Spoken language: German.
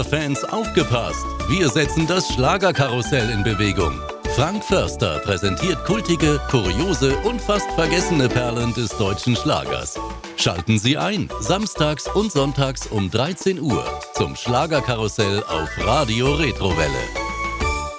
Fans aufgepasst! Wir setzen das Schlagerkarussell in Bewegung. Frank Förster präsentiert kultige, kuriose und fast vergessene Perlen des deutschen Schlagers. Schalten Sie ein, samstags und sonntags um 13 Uhr zum Schlagerkarussell auf Radio Retrowelle.